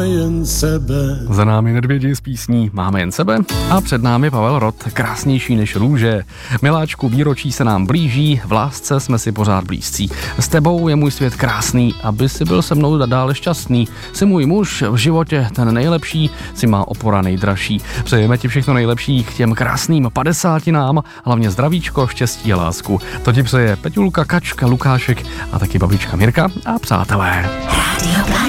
jen sebe. Za námi Nedvědi s písní Máme jen sebe a před námi Pavel Rod, krásnější než růže. Miláčku, výročí se nám blíží, v lásce jsme si pořád blízcí. S tebou je můj svět krásný, aby si byl se mnou dále šťastný. Jsi můj muž, v životě ten nejlepší, si má opora nejdražší. Přejeme ti všechno nejlepší k těm krásným 50, hlavně zdravíčko, štěstí a lásku. To ti přeje Peťulka, Kačka, Lukášek a taky babička Mirka a přátelé. Radio